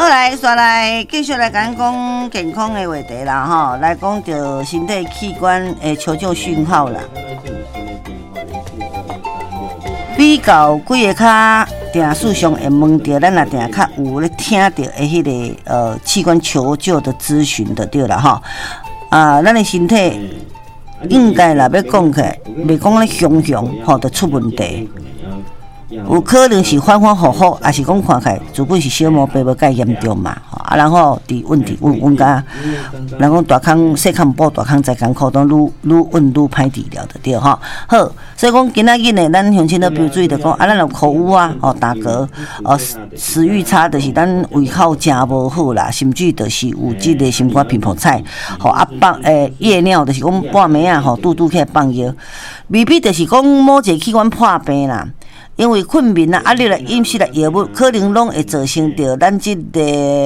好来，再来继续来讲健康的话题啦，吼，来讲到身体器官的求救讯号啦。比较几个较定数上会问到，咱也定较有咧听到的迄个器官求救的咨询的对啦，吼。咱的身体应该啦要讲起来，袂讲咧雄雄吼，就出问题。有可能是反反复复，还是讲看起来主本是小毛病无介严重嘛，然后伫问题问甲，人讲大康细康补大康在艰苦当愈问愈歹治疗的对吼。好，所以讲今仔日呢，咱乡亲都标注意着讲，咱有口误啊，打嗝，食欲差，就是咱胃口真无好啦，甚至就是有即个心肝偏泡菜，放夜尿，就是讲半暝啊，拄起来放药，未必就是讲某一个器官破病啦。因为困眠啊、压力啦、饮食啦、药物，可能拢会造成着咱即个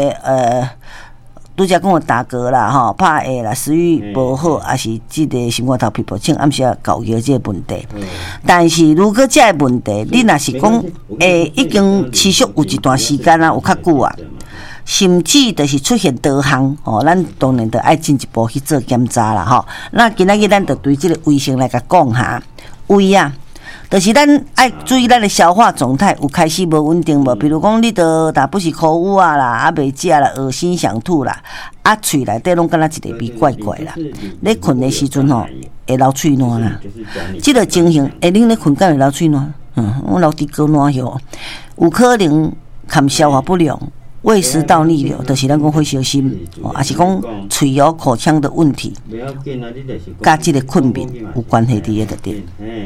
拄则讲的打嗝啦、拍下啦、食欲无好，还是即个心肝头皮肤青暗时啊搞药这个问题。但是如果这个问题，你若是讲已经持续有一段时间啊，有较久啊，甚至就是出现多项咱当然就爱进一步去做检查啦那今仔日咱就对即个卫生来甲讲下，胃啊。就是咱爱注意咱的消化状态有开始无稳定无，比如讲你若不是口误啊啦，袂食啦，恶心想吐啦，喙内底拢敢若一个味怪怪啦。咧困的时阵会流喙烂啦，即个情形恁咧困敢会流喙烂？我流滴高烂哟，有可能含消化不良、胃食道逆流，就是咱讲会小心，还是讲喙有口腔的问题，甲即个困眠有关系伫个对。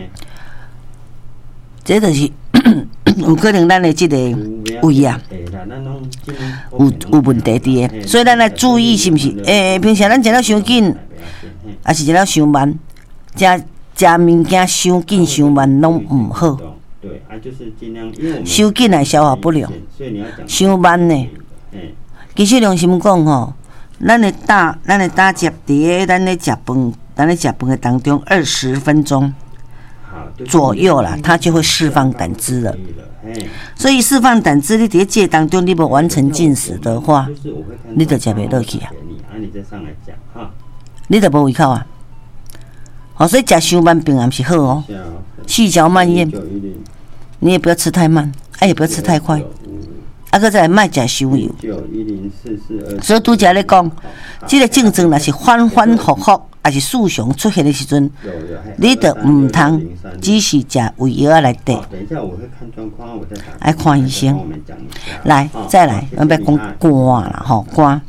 这就是有可能咱的这个胃啊有问题伫个，所以咱来注意是毋是？平常咱食了伤紧，还是食了伤慢，食物件伤紧伤慢拢毋好。伤紧来消化不良，伤慢呢？其实良心讲咱的大食伫咱咧食饭的当中20分钟。左右啦，它就会释放胆汁了。所以释放胆汁，你在这当中你无完成进食的话，你就吃袂落去啊。你就无胃口啊。所以吃伤慢并不是好细嚼慢咽，你也不要吃太慢，也不要吃太快。搁再莫食伤油。所以拄则咧讲，这个症状若是反反复复。还是时常出现的时阵，你就唔通只是食胃药来得，爱看医生。来，再来，咱要讲肝啦，肝。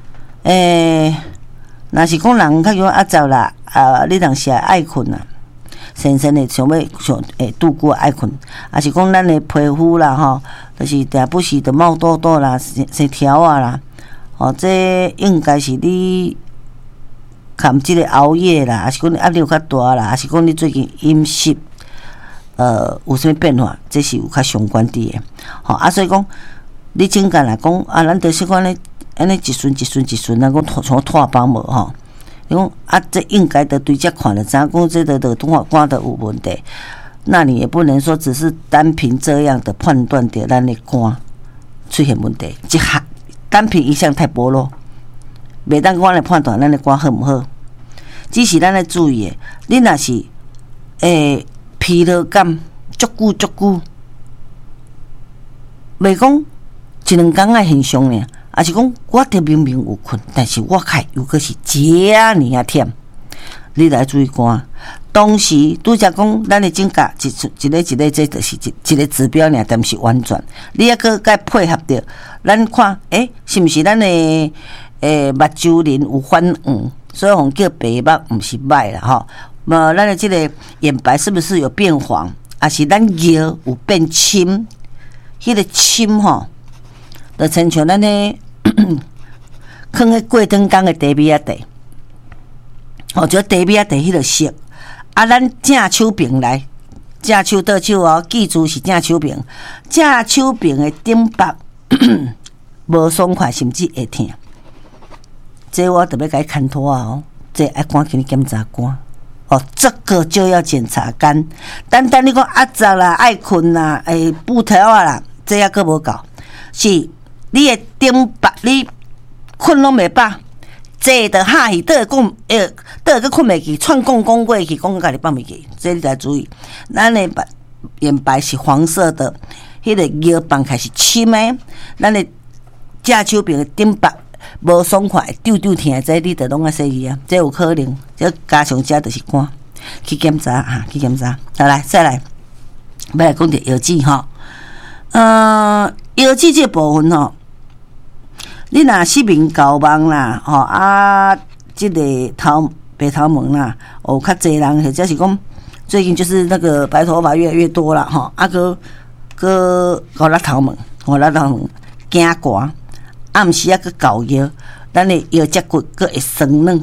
若是讲人较容易走啦，你当时爱困啦，深深的想度过爱困，还是讲咱的皮肤啦，就是定不时就冒痘痘啦、生条啊啦，这应该是你。含即个熬夜啦，还是讲你压力有较大啦，还是讲你最近饮食有啥物变化，这是有较相关伫的。所以讲你真间来讲咱就是讲咧，安尼一顺，咱讲像拖帮无你讲这应该的对这看了，知影讲这个的肝的有问题，那你也不能说只是单凭这样的判断的咱的肝出现问题，单凭一项太薄弱。袂当我来判断咱的肝好毋好，只是咱来注意的。你若是疲劳感足久，袂讲一两工的现象呢，还是讲我得明明有困，但是我开又可是遮尔忝，你来注意肝。当时拄则讲，咱的症甲一个，这就是一个指标尔，但毋是完全。你还搁该配合着，咱看，是毋是咱的？目睭鳞有反黄，所以叫白目，毋是歹啦咱的这个眼白是不是有变黄？还是咱腰有变深？迄个深就亲像咱的放喺过灯缸的茶米地，就茶米地迄个色。咱正手柄来，正手倒手记住是正手柄，正手柄的顶巴无爽快，甚至会痛。这我特别该看拖这爱赶紧检查肝这个就要检查肝。单你讲杂啦、爱困啦、布条啦，这还佫无够，是你的顶巴你困拢袂饱，坐着下去，倒会困袂去，串讲过去，讲家己放袂去，这你得注意。咱的眼白是黄色的，迄个腰放开是深的，咱的正手边的顶巴无爽快，丢疼，这你得拢啊洗去啊，这有可能，这加上这就是肝，去检查哈，去检查。好来，再来，要来讲着药剂吼，药剂这部分吼。你若失眠高梦啦，吼这个白头毛啦，有较侪人或者是讲最近就是那个白头发越来越多啦，吼个lap头毛，惊寒，暗时搁搞药，咱的腰脊骨搁会酸软，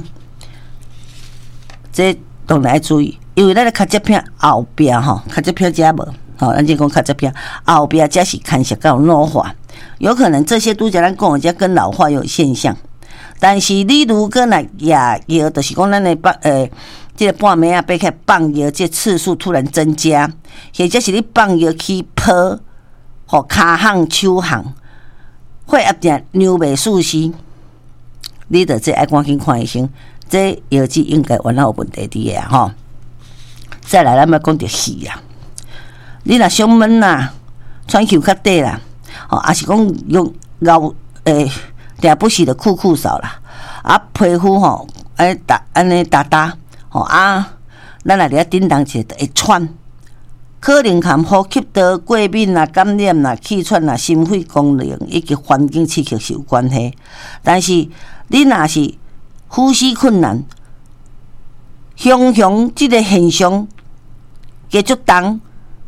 这当然要注意，因为咱的脚趾片后壁吼，脚趾片遮无，吼，咱就讲脚趾片后壁遮是牵涉到老化。有可能这些拄则咱讲的，这跟老化有现象，但是你如果来亚药，就是讲咱的这个半暝啊，爬起放药，这次数突然增加，或者是你放药去泡，或骹项、手项，血压定牛袂舒适，你着这爱赶紧看医生，这药剂应该完全有问题伫个吼。再来，咱要讲着气啊，你若胸闷啦，喘气较短啦。哦，也是讲用熬定不时的酷扫啦，皮肤吼安尼打，吼咱来伫叮当者会喘，可能含呼吸道过敏啦、感染啦、气喘啦、心肺功能以及环境刺激是有关系。但是你若是呼吸困难，常即个现象加足重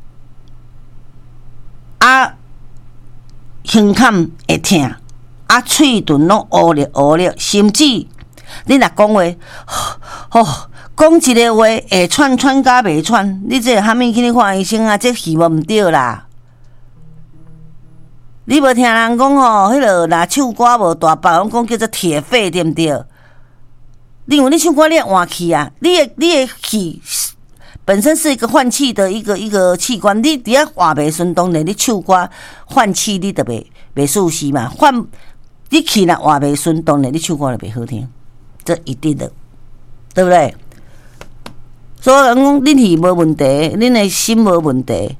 胸坎会痛，喙唇拢乌咧，甚至你若讲话，讲一个话会喘甲袂喘，你这虾米去你看医生啊？这戏无毋对啦！你无听人讲吼，迄落若唱歌无大把，拢讲叫做铁肺，对毋对？因为你唱歌你会换气啊，你的气。本身是一个换气的一个器官，你伫遐换袂顺，当然你唱歌换气你就袂舒适嘛。你气若换袂顺，当然你唱歌就袂好听，这一定的，对不对？所以人讲恁肺无问题，恁的心无问题，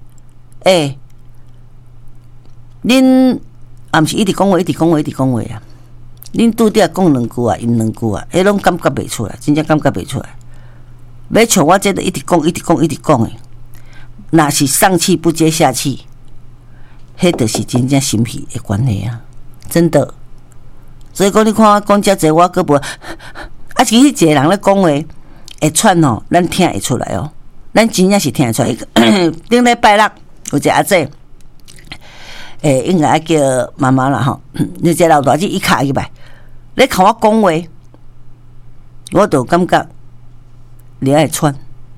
恁也毋是一直讲话啊，恁拄则讲两句啊，因两句啊，迄拢感觉袂出来，真正感觉袂出来。要像我这个一直讲的，若是上气不接下气，迄就是真正心肺的关系啊，真的。所以讲你看我讲遮济，我佫无，其实一个人咧讲话会喘吼，咱听会出来哦，咱真正是听得出来。顶礼拜六有一个阿姐，应该爱叫妈妈啦吼，你这老大姐一卡入来，你看我讲话，我就感觉。你爱喘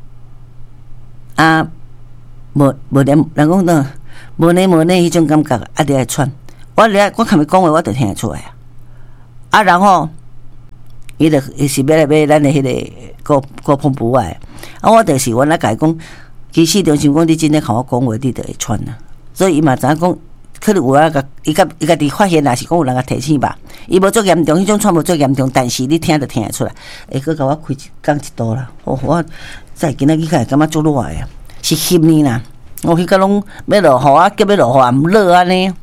无连人讲的无呢迄种感觉你爱喘，我看伊讲话我就听得出来然后伊是要来咱的迄个高澎湖外我就是我来甲伊讲，其实就像讲你真正看我讲话，你就会喘啦，所以伊嘛知影讲。可能有啊，伊家己发现也是讲有人甲提醒吧。伊无做严重，迄种喘无做严重，但是你听就听得出来。佮甲我开讲一度啦，我再今仔日开感觉足热诶，是翕呢啦。我迄个拢要落雨啊，叫要落雨也毋落安尼。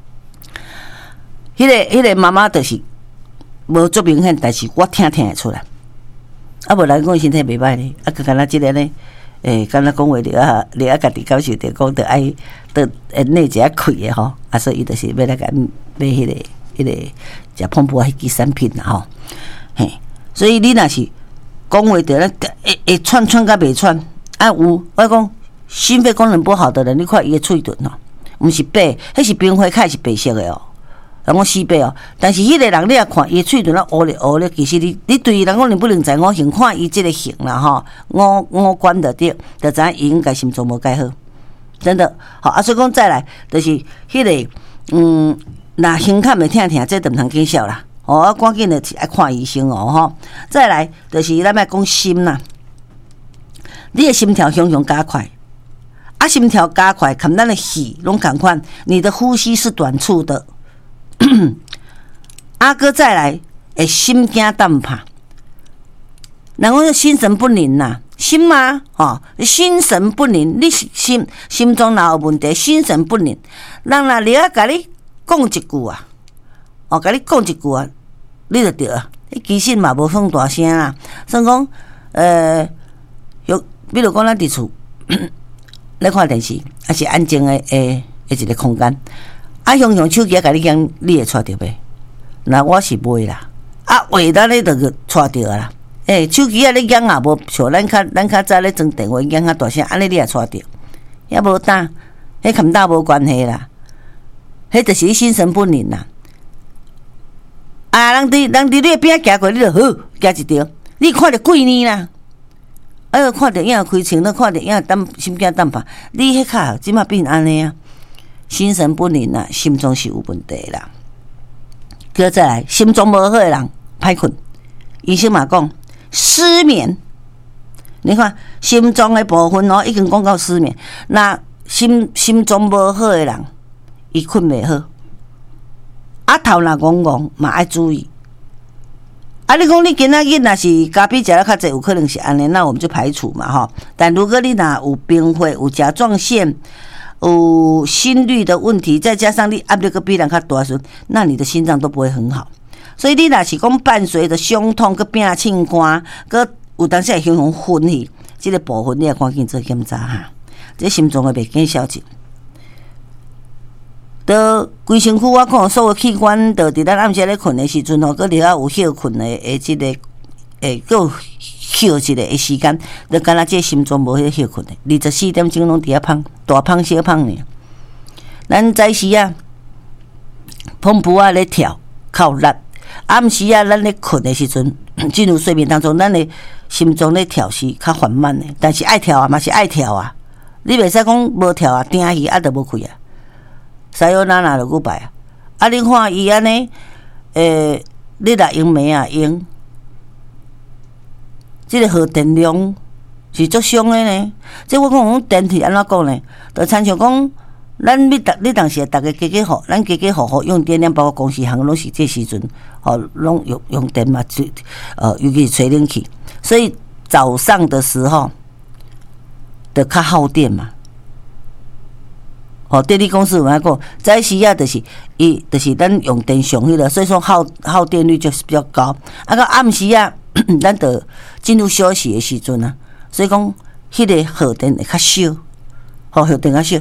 迄个妈妈就是无足明显，但是我听得出来。无人讲身体袂歹咧，佮敢若即个咧。敢若讲话你家己感受着讲着爱着内一下开的吼，所以伊就是要来甲买迄个食澎湖迄支产品啦吼，嘿，所以你若是讲话着会喘甲袂喘，有我讲心肺功能不好的人，你看伊的喙唇吼，毋是白，迄是冰花开是白色的哦。人讲死白哦，但是迄个人你也看伊喙唇乌咧，其实你对伊人讲你不能知五行，看伊即个型啦吼，五官就对，就知影伊应该心脏无介好，真的好所以讲再来就是迄个若胸坎会痛，这就毋通见笑啦，赶紧的爱看医生吼。再来就是咱要讲心啦，你的心跳常加快，心跳加快，跟咱的气拢同款，你的呼吸是短促的。 哥再来会心惊胆怕，人讲心神不宁呐，心嘛，心神不宁，你心中若有问题，心神不宁，人若你甲你讲一句啊，甲你讲一句啊，你就对啊，其实嘛无放大声啦，算讲比如讲咱伫厝咧看电视，还是安静的一个空间，用手机甲你讲，你会带着袂？那我是袂啦，话咱咧就带着啦。手机咧讲也无像咱较早咧装电话讲较大声，安尼你也带着，也无打，迄冚打无关系啦，迄就是你心神不宁啦。人伫你边行过，你就好行一条，你看着几年啦？看着影开枪，看着影心惊胆怕，你迄卡即马变安尼啊？心神不宁啊，心中是有问题啦。再来，心中无好的人歹困，医生嘛讲失眠。你看心脏的部分已经讲到失眠，那心中无好的人，伊困袂好，头若戆戆嘛爱注意。你讲你今仔日若是咖啡食了较济，有可能是安尼，那我们就排除嘛吼。但如果你若有并发、有甲状腺、有心率的问题，再加上你压力个比人较大时，那你的心脏都不会很好。所以你若是讲伴随着伤痛、个病凊寒，个有当时会形容昏去，这个部分你也赶紧做检查哈。这心脏的袂见消极。都规身躯，我看所有器官，都伫咱暗时咧困的时阵吼，搁了有休困的即个搁休一个时间，就敢若这心脏无休困的，24点钟拢伫遐芳，大芳小芳呢。咱早时啊，砰噗咧跳，靠力；暗时啊，咱咧困的时阵，进入睡眠当中，咱的心脏咧跳是较缓慢的，但是爱跳啊，嘛是爱跳啊。你袂使讲无跳啊，定去就无开啊。塞哟那就古拜啊！你看伊安尼，你若用暝啊用，即个耗电量是足伤的呢。即我讲电器安怎讲呢？就亲像讲，你当时逐个家户，咱家户用电量，包括公司行拢是这时阵，拢用电嘛，尤其是吹冷气，所以早上的时候就较耗电嘛。电力公司有讲，早时啊，就是咱用电上去了，所以说耗电率就是比较高。到暗时啊，咱就进入休息的时阵啊，所以讲迄个耗电会较少，耗电较少。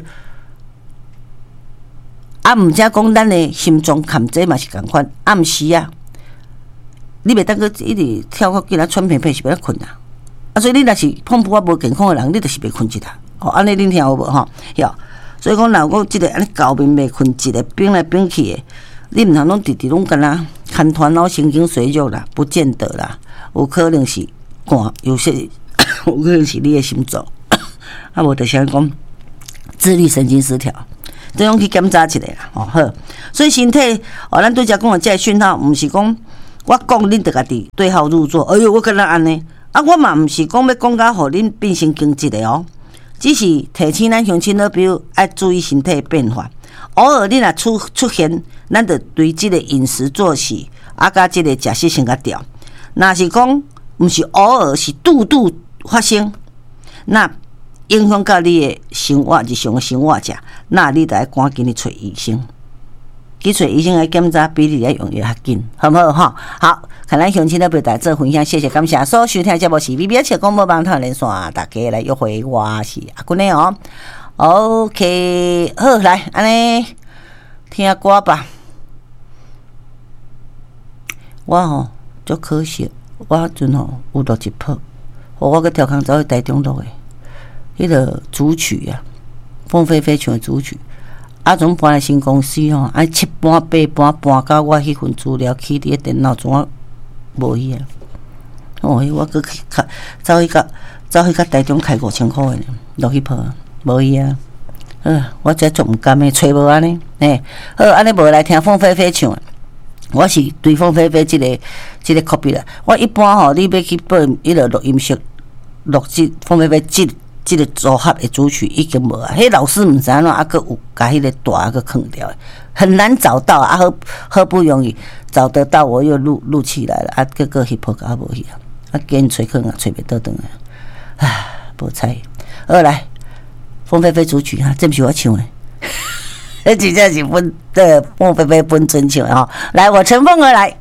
毋则讲咱的心脏含这嘛是共款，暗时啊，你袂当个一直跳到紧啊喘屁屁是袂困啊。所以你若是碰不无健康的人，你就是袂困一下。安尼恁听有无吼？所以讲，若讲即个安尼高眠袂困，一个冰来冰去的，你毋通拢直拢干那看团脑神经衰弱啦，不见得啦，有可能是肝，有可能是你的心脏，无就是讲自律神经失调，这种去检查一下啦。好，所以身体咱对遮讲的这讯号，毋是讲我讲恁着家己对号入座。哎哟，我敢若安尼我嘛毋是讲要讲甲互恁变成经济的哦。只是提醒咱乡亲好朋友爱注意身体的变化，偶尔你若出现，咱就对即个饮食作息甲即个食食先甲调。若是讲毋是偶尔，是度发生，那影响到你的生活日常的生活者，那你就要赶紧去找医生。去找医生来检查，比你来用药较紧，好不好？好，看咱乡亲的陪大家做分享，谢谢感谢所收听节目是 BBH 广播网台连线，大家来约会，我是阿君的哦。OK， 好来，安尼听歌吧。我足可惜，我阵有录一谱，我个调康走去台中录的，迄个主曲啊，凤飞飞唱的主曲。总搬来新公司7搬8搬到我迄份资料起伫个电脑中，无去啊！我搁去走去甲台中开5000块的，落去破无去啊！我这足毋甘的，找无安尼，好安尼无来听凤飞飞唱的。我是对凤飞飞即个 copy 啦。我一般你要去报迄个录音室录制凤飞飞即即个组合的主曲已经无啊，迄老师毋知影啊，佫有甲迄个大佫囥掉，很难找到啊，好不容易找得到，我又录起来了啊，结果翕破啊无去啊，啊，今找可能找袂倒转来，唉，无彩。好来，凤飞飞主曲哈，这不是我唱的，迄真正是凤飞飞本尊唱的吼。来，我乘风而来。